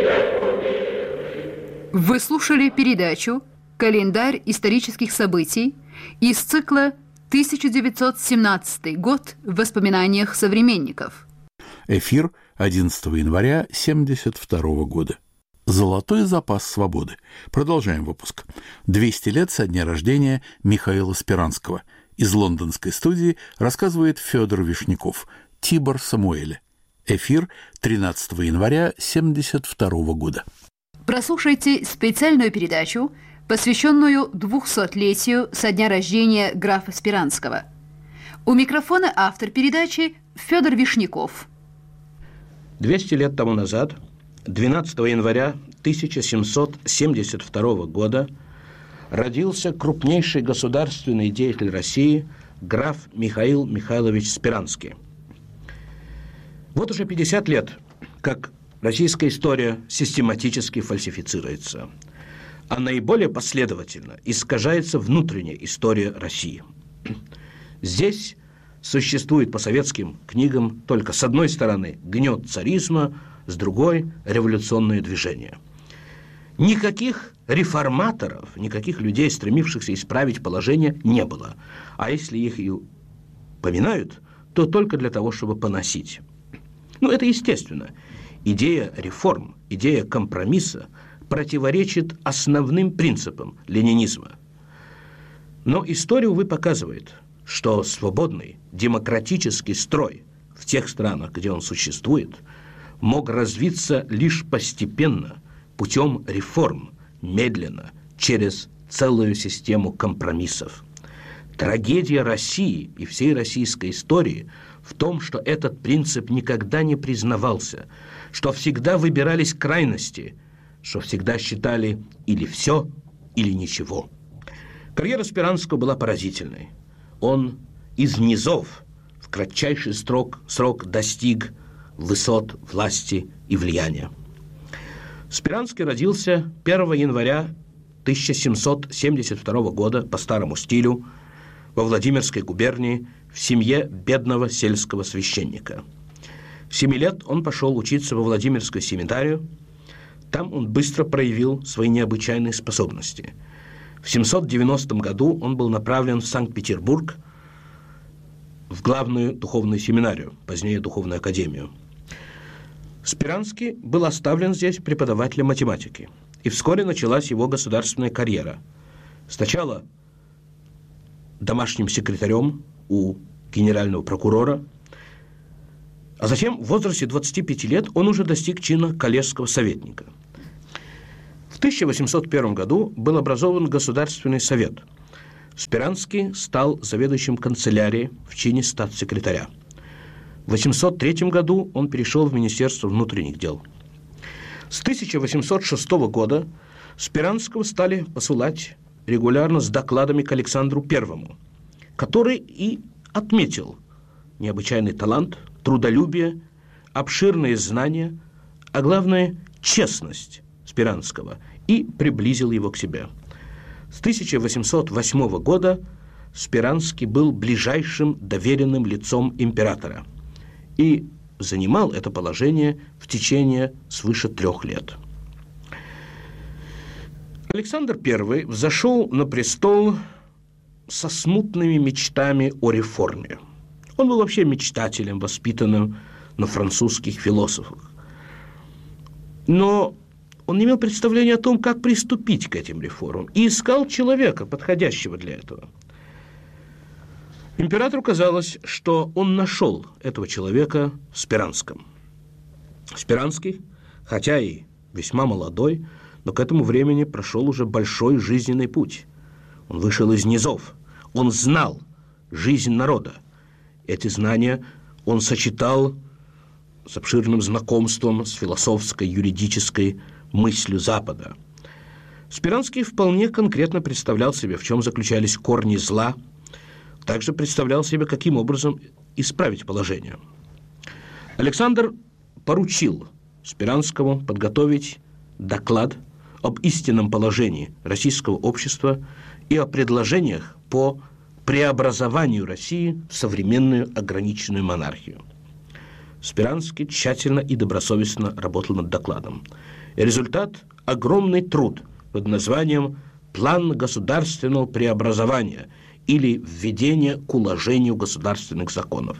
Вы слушали передачу «Календарь исторических событий» из цикла «1917 год в воспоминаниях современников». Эфир 11 января 1972 года. Золотой запас свободы. Продолжаем выпуск. 200 лет со дня рождения Михаила Спиранского. Из лондонской студии рассказывает Федор Вишняков. Тибор Самуэле. Эфир 13 января 1972 года. Прослушайте специальную передачу, посвященную 200-летию со дня рождения графа Спиранского. У микрофона автор передачи Федор Вишняков. 200 лет тому назад, 12 января 1772 года, родился крупнейший государственный деятель России граф Михаил Михайлович Спиранский. Вот уже 50 лет, как российская история систематически фальсифицируется, а наиболее последовательно искажается внутренняя история России. Здесь существует по советским книгам только с одной стороны гнет царизма, с другой – революционное движение. Никаких реформаторов, никаких людей, стремившихся исправить положение, не было. А если их и поминают, то только для того, чтобы поносить. Это естественно. Идея реформ, идея компромисса противоречит основным принципам ленинизма. Но история, увы, показывает, что свободный демократический строй в тех странах, где он существует, мог развиться лишь постепенно, путем реформ, медленно, через целую систему компромиссов. Трагедия России и всей российской истории в том, что этот принцип никогда не признавался, что всегда выбирались крайности, что всегда считали или все, или ничего. Карьера Спиранского была поразительной. Он из низов в кратчайший срок достиг высот власти и влияния. Спиранский родился 1 января 1772 года по старому стилю во Владимирской губернии в семье бедного сельского священника. В 7 лет он пошел учиться во Владимирскую семинарию. Там он быстро проявил свои необычайные способности. В 790 году он был направлен в Санкт-Петербург в главную духовную семинарию, позднее Духовную академию. Спиранский был оставлен здесь преподавателем математики, и вскоре началась его государственная карьера. Сначала домашним секретарем у генерального прокурора, а затем в возрасте 25 лет он уже достиг чина коллежского советника. В 1801 году был образован Государственный совет. Спиранский стал заведующим канцелярией в чине статс-секретаря. В 1803 году он перешел в Министерство внутренних дел. С 1806 года Спиранского стали посылать регулярно с докладами к Александру I, который и отметил необычайный талант, трудолюбие, обширные знания, а главное – честность Спиранского, и приблизил его к себе. С 1808 года Спиранский был ближайшим доверенным лицом императора и занимал это положение в течение свыше 3 лет. Александр I взошел на престол со смутными мечтами о реформе. Он был вообще мечтателем, воспитанным на французских философах. Но он не имел представления о том, как приступить к этим реформам, и искал человека, подходящего для этого. Императору казалось, что он нашел этого человека в Спиранском. Спиранский, хотя и весьма молодой, но к этому времени прошел уже большой жизненный путь. Он вышел из низов, он знал жизнь народа. Эти знания он сочетал с обширным знакомством с философской, юридической мыслью Запада. Спиранский вполне конкретно представлял себе, в чем заключались корни зла, также представлял себе, каким образом исправить положение. Александр поручил Спиранскому подготовить доклад об истинном положении российского общества и о предложениях по преобразованию России в современную ограниченную монархию. Спиранский тщательно и добросовестно работал над докладом. И результат – огромный труд под названием «План государственного преобразования» или «Введение к уложению государственных законов».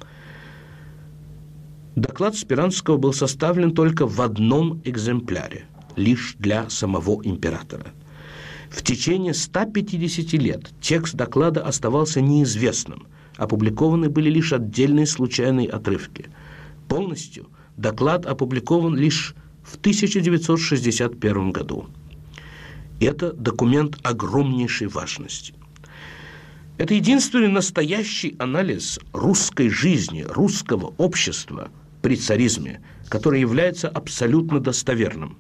Доклад Спиранского был составлен только в одном экземпляре, лишь для самого императора. В течение 150 лет текст доклада оставался неизвестным, опубликованы были лишь отдельные случайные отрывки. Полностью доклад опубликован лишь в 1961 году. Это документ огромнейшей важности. Это единственный настоящий анализ русской жизни, русского общества при царизме, который является абсолютно достоверным.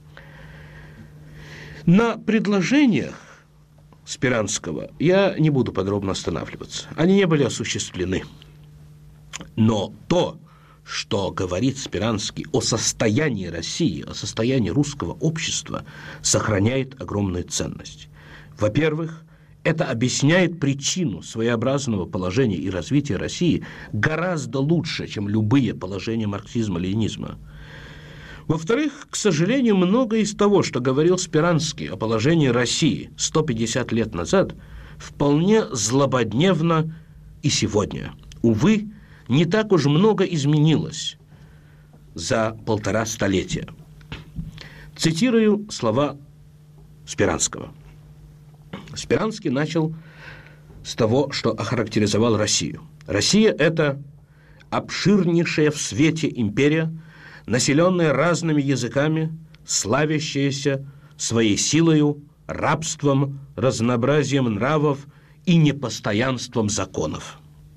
На предложениях Спиранского я не буду подробно останавливаться. Они не были осуществлены. Но то, что говорит Спиранский о состоянии России, о состоянии русского общества, сохраняет огромную ценность. Во-первых, это объясняет причину своеобразного положения и развития России гораздо лучше, чем любые положения марксизма-ленинизма. Во-вторых, к сожалению, многое из того, что говорил Спиранский о положении России 150 лет назад, вполне злободневно и сегодня. Увы, не так уж много изменилось за 1,5 столетия. Цитирую слова Спиранского. Спиранский начал с того, что охарактеризовал Россию. Россия – это обширнейшая в свете империя, населенная разными языками, славящаяся своей силою, рабством, разнообразием нравов и непостоянством законов.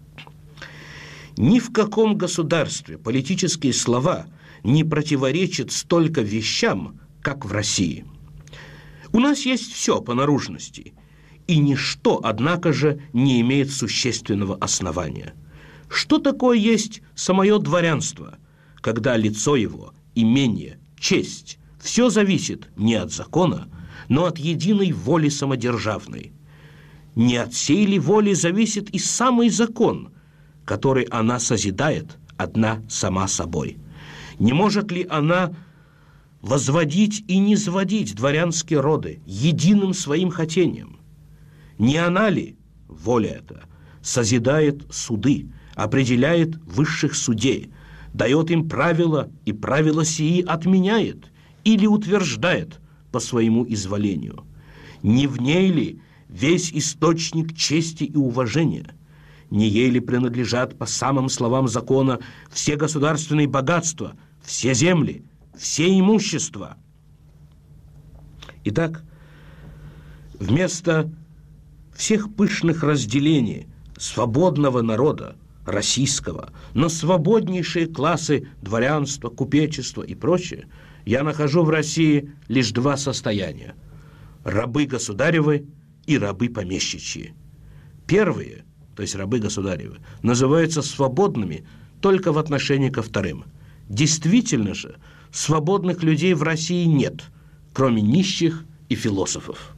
Ни в каком государстве политические слова не противоречат столько вещам, как в России. У нас есть все по наружности, и ничто, однако же, не имеет существенного основания. Что такое есть самое дворянство, когда лицо его, имение, честь, все зависит не от закона, но от единой воли самодержавной? Не от сей ли воли зависит и самый закон, который она созидает одна сама собой? Не может ли она возводить и низводить дворянские роды единым своим хотением? Не она ли, воля эта, созидает суды, определяет высших судей, дает им правила, и правила сии отменяет или утверждает по своему изволению? Не в ней ли весь источник чести и уважения? Не ей ли принадлежат, по самым словам закона, все государственные богатства, все земли, все имущества? Итак, вместо всех пышных разделений свободного народа, российского, на свободнейшие классы дворянства, купечества и прочее, я нахожу в России лишь два состояния – рабы государевы и рабы помещичьи. Первые, то есть рабы государевы, называются свободными только в отношении ко вторым. Действительно же, свободных людей в России нет, кроме нищих и философов.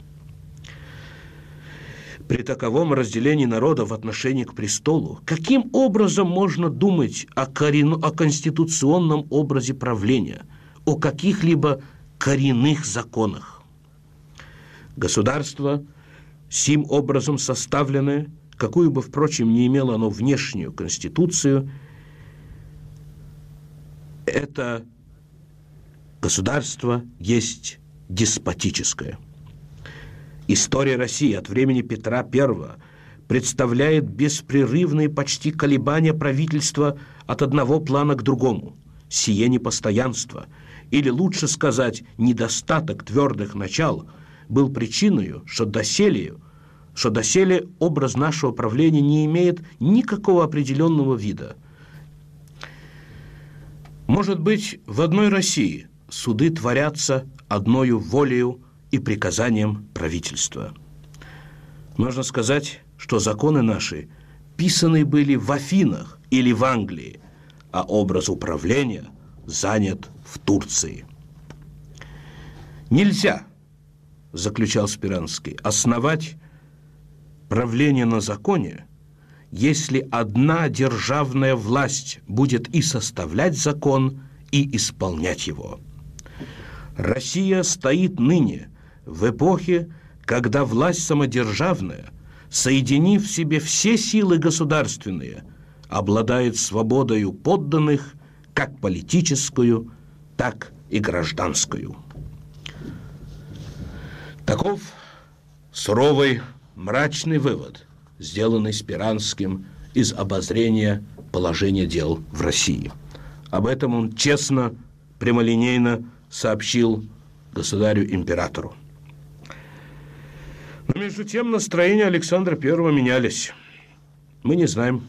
При таковом разделении народа в отношении к престолу, каким образом можно думать о конституционном образе правления, о каких-либо коренных законах? Государство, сим образом составленное, какую бы, впрочем, не имело оно внешнюю конституцию, это государство есть деспотическое. История России от времени Петра I представляет беспрерывные почти колебания правительства от одного плана к другому. Сие непостоянство, или лучше сказать, недостаток твердых начал, был причиной, что доселе образ нашего правления не имеет никакого определенного вида. Может быть, в одной России суды творятся одною волею и приказанием правительства. Можно сказать, что законы наши писаны были в Афинах или в Англии, а образ управления занят в Турции. Нельзя, заключал Спиранский, основать правление на законе, если одна державная власть будет и составлять закон, и исполнять его. Россия стоит ныне в эпохе, когда власть самодержавная, соединив в себе все силы государственные, обладает свободою подданных, как политическую, так и гражданскую. Таков суровый, мрачный вывод, сделанный Спиранским из обозрения положения дел в России. Об этом он честно, прямолинейно сообщил государю-императору. Но между тем настроения Александра I менялись. Мы не знаем,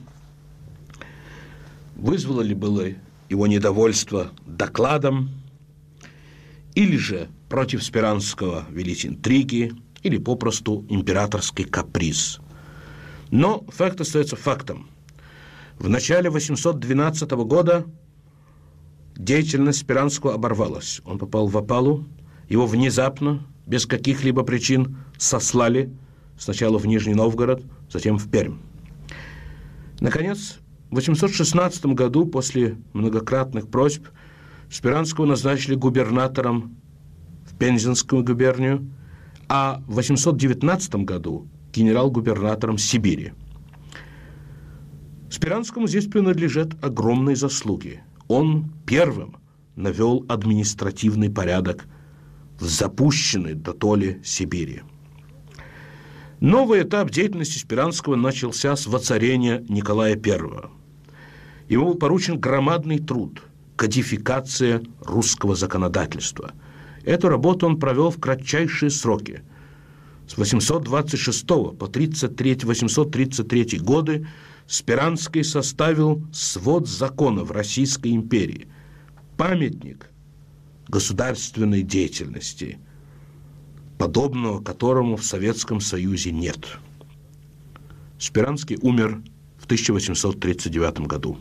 вызвало ли было его недовольство докладом, или же против Спиранского велись интриги, или попросту императорский каприз. Но факт остается фактом. В начале 812 года деятельность Спиранского оборвалась. Он попал в опалу, его внезапно, без каких-либо причин, сослали сначала в Нижний Новгород, затем в Пермь. Наконец, в 816 году, после многократных просьб, Спиранского назначили губернатором в Пензенскую губернию, а в 819 году генерал-губернатором Сибири. Спиранскому здесь принадлежат огромные заслуги. Он первым навел административный порядок в запущенной дотоле Сибири. Новый этап деятельности Спиранского начался с воцарения Николая I. Ему был поручен громадный труд – кодификация русского законодательства. Эту работу он провел в кратчайшие сроки. С 826 по 833 годы Спиранский составил свод законов Российской империи, памятник государственной деятельности, подобного которому в Советском Союзе нет. Спиранский умер в 1839 году.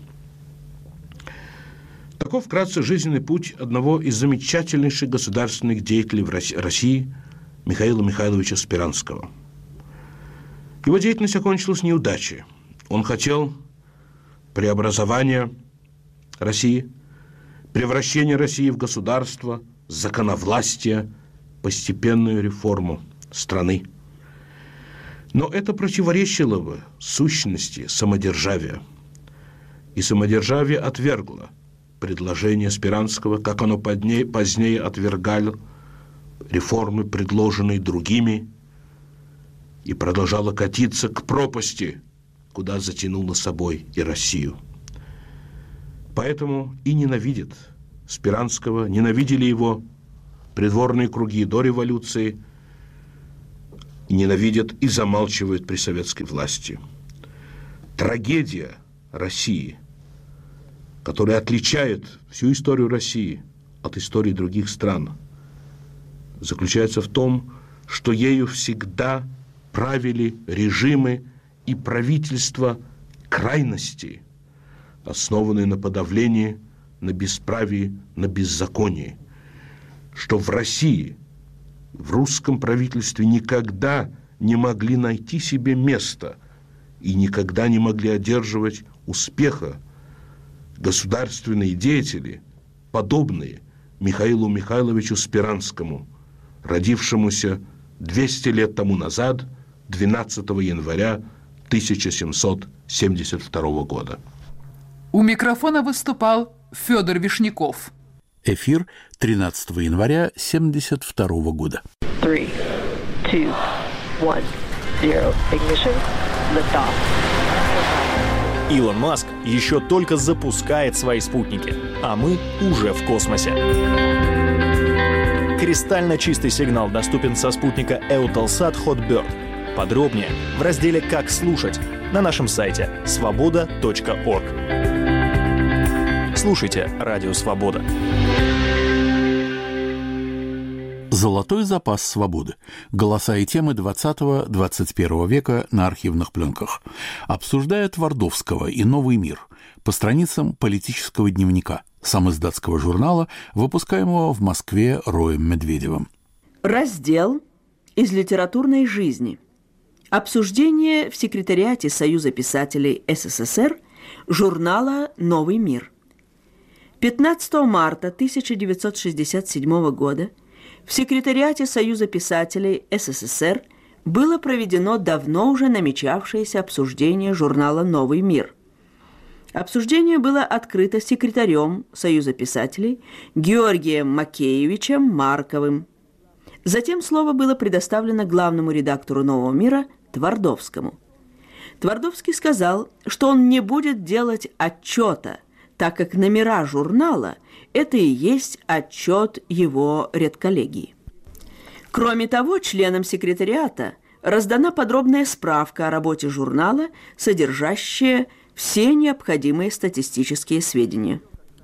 Таков вкратце жизненный путь одного из замечательнейших государственных деятелей в России Михаила Михайловича Спиранского. Его деятельность окончилась неудачей. Он хотел преобразования России, превращения России в государство, законовластие, постепенную реформу страны. Но это противоречило бы сущности самодержавия. И самодержавие отвергло предложение Спиранского, как оно позднее отвергало реформы, предложенные другими, и продолжало катиться к пропасти, куда затянуло собой и Россию. Поэтому и ненавидят Спиранского, ненавидели его придворные круги до революции, ненавидят и замалчивают при советской власти. Трагедия России, которая отличает всю историю России от истории других стран, заключается в том, что ею всегда правили режимы и правительства крайности, основанные на подавлении, на бесправии, на беззаконии, что в России, в русском правительстве никогда не могли найти себе места и никогда не могли одерживать успеха государственные деятели, подобные Михаилу Михайловичу Спиранскому, родившемуся 200 лет тому назад, 12 января 1772 года. У микрофона выступал Федор Вишняков. Эфир 13 января 1972 года. 3, 2, 1, 0. Ignition. Liftoff. Илон Маск еще только запускает свои спутники, а мы уже в космосе. Кристально чистый сигнал доступен со спутника Eutelsat Hotbird. Подробнее в разделе «Как слушать» на нашем сайте svoboda.org. Слушайте Радио Свобода. Золотой запас свободы. Голоса и темы 20-21 века на архивных пленках. Обсуждая Твардовского и «Новый мир» по страницам политического дневника, самиздатского журнала, выпускаемого в Москве Роем Медведевым. Раздел из литературной жизни. Обсуждение в секретариате Союза писателей СССР журнала «Новый мир». 15 марта 1967 года в секретариате Союза писателей СССР было проведено давно уже намечавшееся обсуждение журнала «Новый мир». Обсуждение было открыто секретарем Союза писателей Георгием Макеевичем Марковым. Затем слово было предоставлено главному редактору «Нового мира» Твардовскому. Твардовский сказал, что он не будет делать отчета, так как номера журнала – это и есть отчет его редколлегии. Кроме того, членам секретариата раздана подробная справка о работе журнала, содержащая все необходимые статистические сведения.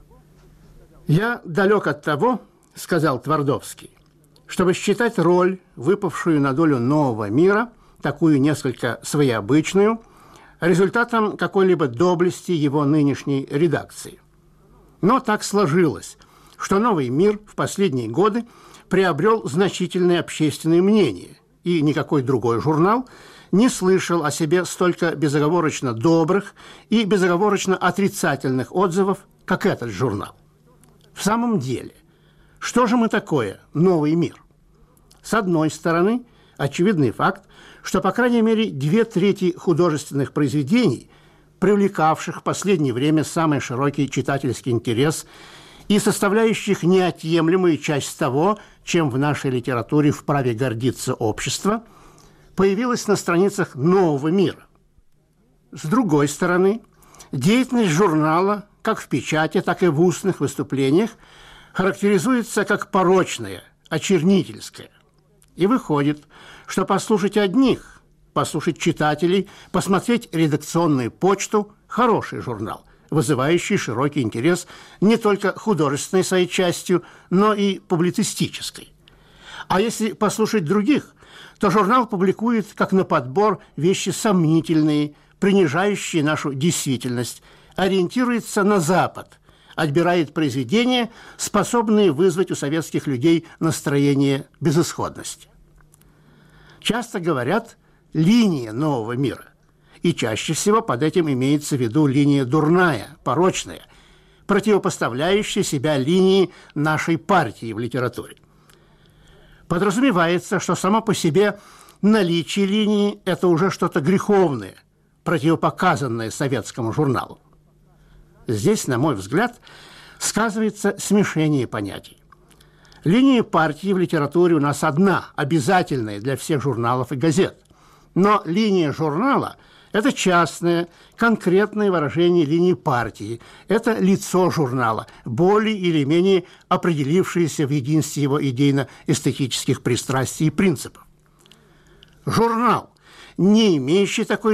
«Я далек от того, — сказал Твардовский, — чтобы считать роль, выпавшую на долю «Нового мира», такую несколько своеобычную, результатом какой-либо доблести его нынешней редакции. Но так сложилось, что «Новый мир» в последние годы приобрел значительное общественное мнение, и никакой другой журнал не слышал о себе столько безоговорочно добрых и безоговорочно отрицательных отзывов, как этот журнал. В самом деле, что же мы такое «Новый мир»? С одной стороны, очевидный факт, что, по крайней мере, 2/3 художественных произведений, привлекавших в последнее время самый широкий читательский интерес и составляющих неотъемлемую часть того, чем в нашей литературе вправе гордиться общество, появилось на страницах «Нового мира». С другой стороны, деятельность журнала, как в печати, так и в устных выступлениях, характеризуется как порочная, очернительская. И выходит, что послушать одних, послушать читателей, посмотреть редакционную почту – хороший журнал, вызывающий широкий интерес не только художественной своей частью, но и публицистической. А если послушать других, то журнал публикует, как на подбор, вещи сомнительные, принижающие нашу действительность, ориентируется на Запад, отбирает произведения, способные вызвать у советских людей настроение безысходности. Часто говорят «линия нового мира», и чаще всего под этим имеется в виду линия дурная, порочная, противопоставляющая себя линии нашей партии в литературе. Подразумевается, что само по себе наличие линии – это уже что-то греховное, противопоказанное советскому журналу. Здесь, на мой взгляд, сказывается смешение понятий. Линия партии в литературе у нас одна, обязательная для всех журналов и газет. Но линия журнала – это частное, конкретное выражение линии партии. Это лицо журнала, более или менее определившееся в единстве его идейно-эстетических пристрастий и принципов. Журнал, не имеющий такой